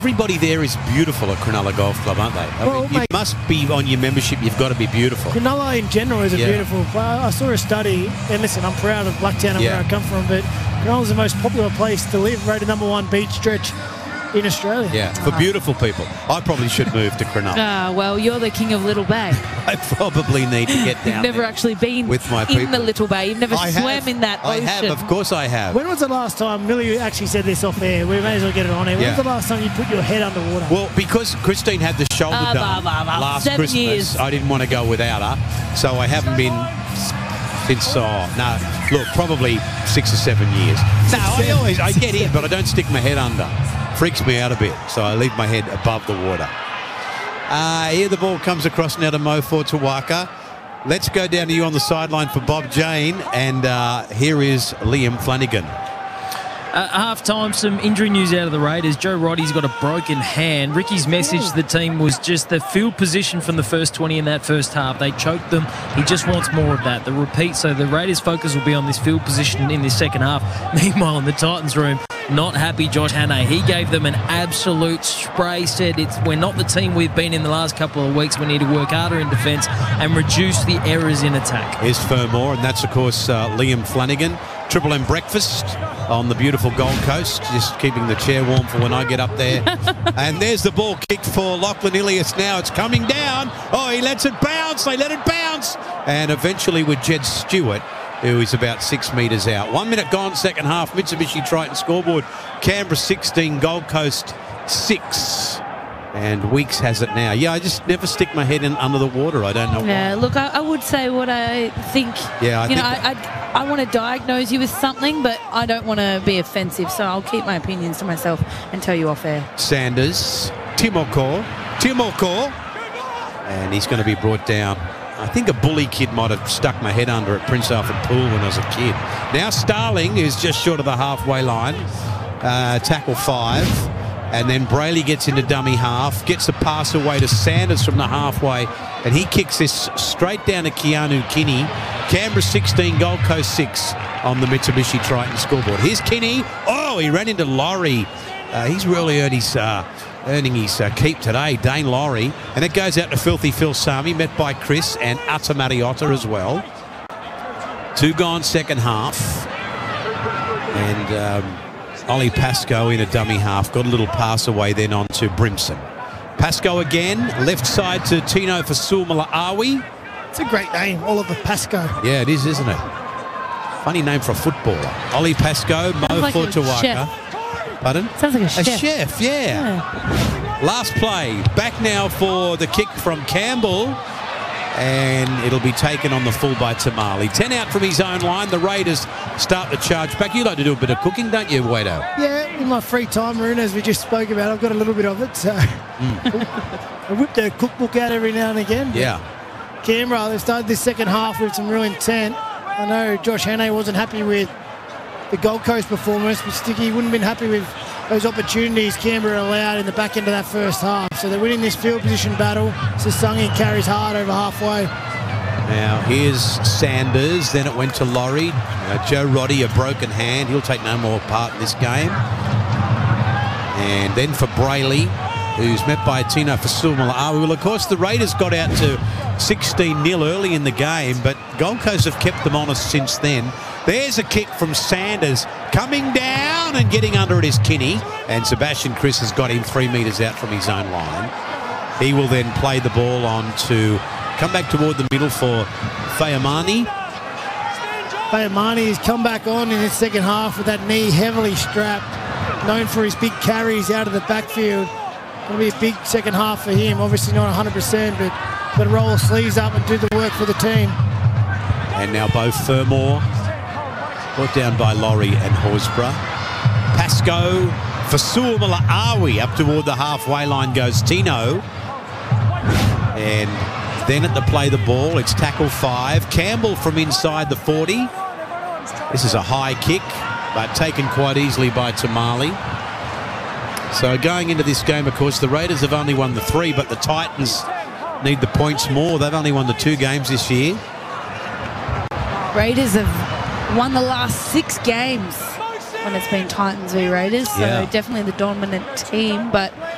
Everybody there is beautiful at Cronulla Golf Club, aren't they? I mean, you must be on your membership. You've got to be beautiful. Cronulla in general is a beautiful. I saw a study, and listen, I'm proud of Blacktown and where I come from, but Cronulla is the most popular place to live, rated #1 beach stretch in Australia. Yeah, for beautiful people. I probably should move to Cronulla. Well, you're the king of Little Bay. I probably need to get down. You've never there actually been with my people in the Little Bay. You've never swam in that ocean. I have, of course I have. When was the last time, Millie actually said this off air, we may as well get it on air, when was the last time you put your head underwater? Well, because Christine had the shoulder done last 7 Christmas, years. I didn't want to go without her, so I haven't been since, probably 6 or 7 years. No, I get in, but I don't stick my head under. Freaks me out a bit, so I leave my head above the water. Here the ball comes across now to Mo Fortuwaka. Let's go down to you on the sideline for Bob Jane, and here is Liam Flanagan. At half-time, some injury news out of the Raiders. Joe Roddy's got a broken hand. Ricky's message to the team was just the field position from the first 20 in that first half. They choked them. He just wants more of that. The repeat, so the Raiders' focus will be on this field position in this second half. Meanwhile, in the Titans' room, not happy Josh Hannay. He gave them an absolute spray, said we're not the team we've been in the last couple of weeks. We need to work harder in defence and reduce the errors in attack. Here's Fermor, and that's, of course, Liam Flanagan. Triple M breakfast on the beautiful Gold Coast, just keeping the chair warm for when I get up there. And there's the ball kicked for Lachlan Ilias now. It's coming down. Oh, he lets it bounce. They let it bounce. And eventually with Jed Stewart, who is about 6 metres out. 1 minute gone, second half. Mitsubishi Triton scoreboard. Canberra 16, Gold Coast 6. And Weeks has it now. Yeah, I just never stick my head in under the water. I don't know why. Yeah, look, I would say what I think. Yeah, I want to diagnose you with something, but I don't want to be offensive, so I'll keep my opinions to myself and tell you off air. Sanders, Timoko, and he's going to be brought down. I think a bully kid might have stuck my head under at Prince Alfred Pool when I was a kid. Now Starling is just short of the halfway line. Tackle 5. And then Brayley gets into dummy half, gets a pass away to Sanders from the halfway, and he kicks this straight down to Keanu Kinney. Canberra 16, Gold Coast 6 on the Mitsubishi Triton scoreboard. Here's Kinney. Oh, he ran into Laurie. He's really earning his keep today, Dane Laurie. And it goes out to Filthy Phil Sami, met by Chris and Ata Mariotta as well. 2 gone second half. And Ollie Pascoe in a dummy half. Got a little pass away then on to Brimson. Pascoe again. Left side to Tino Fasul-Malaawi. It's a great name, Oliver Pascoe. Yeah, it is, isn't it? Funny name for a footballer. Ollie Pascoe, Mo Fortuwaka. Pardon? Sounds like a chef. A chef, yeah. Last play. Back now for the kick from Campbell. And it'll be taken on the full by Tamale. 10 out from his own line. The Raiders start the charge back. You like to do a bit of cooking, don't you, Wado? Yeah, in my free time, Maroon, as we just spoke about, I've got a little bit of it. So I whip the cookbook out every now and again. Yeah. Canberra, they started this second half with some real intent. I know Josh Hannay wasn't happy with the Gold Coast performance, but Sticky wouldn't have been happy with those opportunities Canberra allowed in the back end of that first half. So they're winning this field position battle. Sasungi carries hard over halfway. Now here's Sanders, then it went to Laurie. Joe Roddy, a broken hand. He'll take no more part in this game. And then for Brayley, who's met by Tino Fasul-Malaawi. Well, of course, the Raiders got out to 16-0 early in the game, but Gold Coast have kept them honest since then. There's a kick from Sanders. Coming down and getting under it is Kinney. And Sebastian Chris has got him 3 metres out from his own line. He will then play the ball on to come back toward the middle for Fayamani. Fayamani has come back on in his second half with that knee heavily strapped. Known for his big carries out of the backfield. Going to be a big second half for him. Obviously not 100%, but got to roll his sleeves up and do the work for the team. And now both Fermor, brought down by Laurie and Horsburgh. Pascoe, Fasul-Malaawi up toward the halfway line goes Tino. And then at the play the ball, it's tackle 5. Campbell from inside the 40. This is a high kick, but taken quite easily by Tamale. So going into this game, of course, the Raiders have only won the 3, but the Titans need the points more. They've only won the 2 games this year. Raiders have won the last 6 games when it's been Titans v Raiders, so definitely the dominant team, but